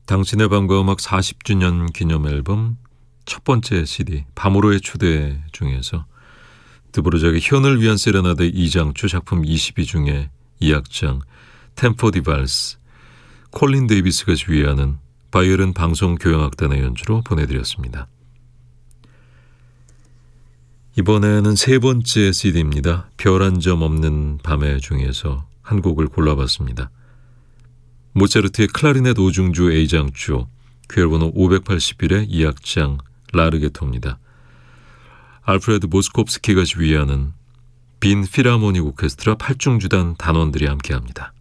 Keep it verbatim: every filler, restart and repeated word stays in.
당신의 밤과 음악 사십 주년 기념 앨범 첫 번째 씨디 밤으로의 초대 중에서 드보르작의 현을 위한 세레나데 이 장조 작품 이십이 중에 이 악장 템포 디 발스, 콜린 데이비스가 지휘하는 바이에른 방송교향악단의 연주로 보내드렸습니다. 이번에는 세 번째 씨디입니다. 별 한 점 없는 밤의 중에서 한 곡을 골라봤습니다. 모차르트의 클라리넷 오중주 A장조 퀘어번호 오백팔십일의 이 악장 라르게토입니다. 알프레드 모스코프스키가 지휘하는 빈 필하모닉 오케스트라 팔중주단 단원들이 함께합니다.